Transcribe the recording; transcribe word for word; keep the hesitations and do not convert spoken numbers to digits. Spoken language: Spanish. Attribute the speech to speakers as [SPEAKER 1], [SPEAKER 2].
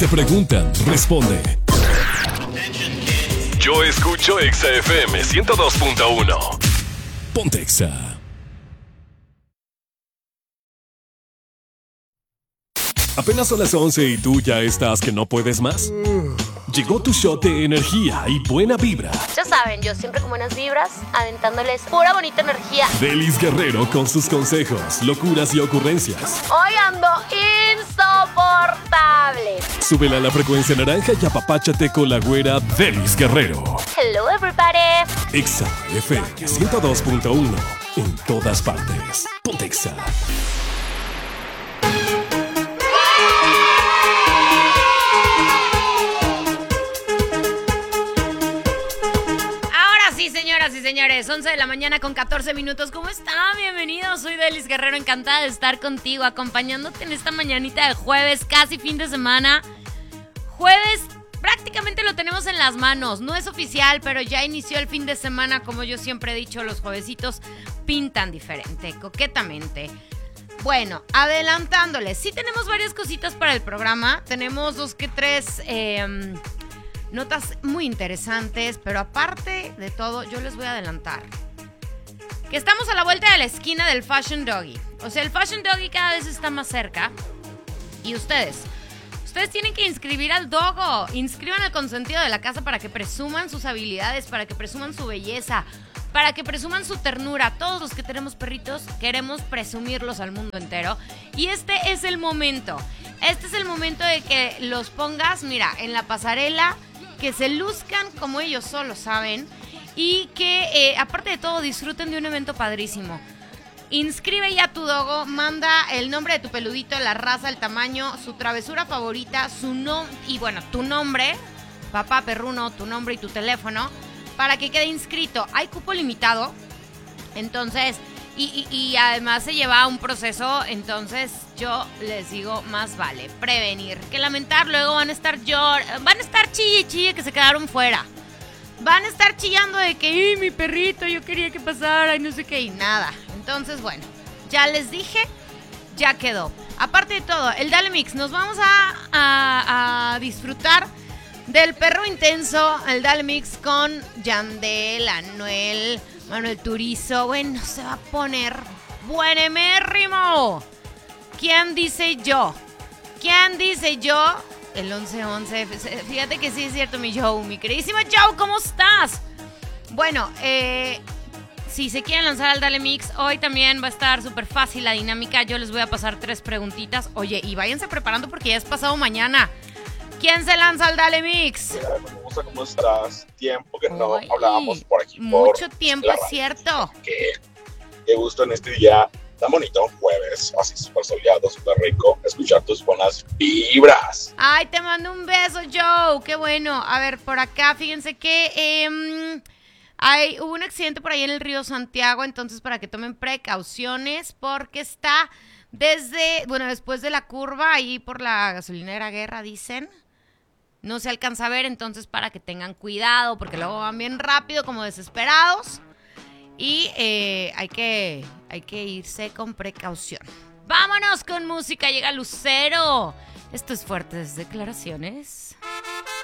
[SPEAKER 1] Te preguntan, responde. Yo escucho Exa F M ciento dos punto uno. Ponte Exa. Apenas son las once y tú ya estás que no puedes más. Llegó tu shot de energía y buena vibra.
[SPEAKER 2] Ya saben, yo siempre con buenas vibras, aventándoles pura bonita energía.
[SPEAKER 1] Delis Guerrero con sus consejos, locuras y ocurrencias.
[SPEAKER 2] Hoy ando insoportable.
[SPEAKER 1] Súbela a la frecuencia naranja y apapáchate con la güera Delis Guerrero.
[SPEAKER 2] Hello everybody.
[SPEAKER 1] Exa F M ciento dos punto uno. En todas partes. Ponte Exa.
[SPEAKER 3] Señoras y señores, once de la mañana con catorce minutos. ¿Cómo están? Bienvenidos, soy Delis Guerrero, encantada de estar contigo, acompañándote en esta mañanita de jueves, casi fin de semana. Jueves prácticamente lo tenemos en las manos, no es oficial, pero ya inició el fin de semana. Como yo siempre he dicho, los juevesitos pintan diferente, coquetamente. Bueno, adelantándoles, sí tenemos varias cositas para el programa, tenemos dos que tres... Eh, notas muy interesantes, pero aparte de todo, yo les voy a adelantar que estamos a la vuelta de la esquina del Fashion Doggy. O sea, el Fashion Doggy cada vez está más cerca. Y ustedes, ustedes tienen que inscribir al dogo. Inscriban al consentido de la casa para que presuman sus habilidades, para que presuman su belleza, para que presuman su ternura. Todos los que tenemos perritos queremos presumirlos al mundo entero. Y este es el momento. Este es el momento de que los pongas, mira, en la pasarela, que se luzcan como ellos solo saben y que, eh, aparte de todo, disfruten de un evento padrísimo. Inscribe ya tu dogo, manda el nombre de tu peludito, la raza, el tamaño, su travesura favorita, su no y bueno, tu nombre, papá perruno, tu nombre y tu teléfono, para que quede inscrito. Hay cupo limitado, entonces, y, y, y además se lleva un proceso, entonces yo les digo, más vale prevenir que lamentar. Luego van a estar llor, van a estar chille chille que se quedaron fuera. Van a estar chillando de que, ¡y mi perrito! Yo quería que pasara y no sé qué, y nada. Entonces, bueno, ya les dije, ya quedó. Aparte de todo, el Dale Mix, nos vamos a, a, a disfrutar del perro intenso, el Dale Mix con Yandel, Anuel, Manuel Turizo. Bueno, se va a poner buenemérrimo. ¿Quién dice yo? ¿Quién dice yo? El once once. Fíjate que sí es cierto, mi Joe. Mi queridísima Joe, ¿cómo estás? Bueno, eh, si se quieren lanzar al Dale Mix, hoy también va a estar súper fácil la dinámica. Yo les voy a pasar tres preguntitas. Oye, y váyanse preparando porque ya es pasado mañana. ¿Quién se lanza al Dale Mix?
[SPEAKER 4] Hola, hermosa, ¿cómo estás? Tiempo que no Ay, hablábamos por aquí.
[SPEAKER 3] Mucho
[SPEAKER 4] por
[SPEAKER 3] tiempo, es cierto.
[SPEAKER 4] Qué, qué gusto en este día tan bonito, jueves, así súper soleado, súper rico, escuchar tus buenas vibras.
[SPEAKER 3] Ay, te mando un beso, Joe, qué bueno. A ver, por acá, fíjense que eh, hay, hubo un accidente por ahí en el río Santiago, entonces para que tomen precauciones, porque está desde, bueno, después de la curva, ahí por la gasolinera Guerra, dicen. No se alcanza a ver, entonces para que tengan cuidado, porque luego van bien rápido, como desesperados. Y eh, hay que, hay que irse con precaución. Vámonos con música, llega Lucero. Esto es Fuertes Declaraciones.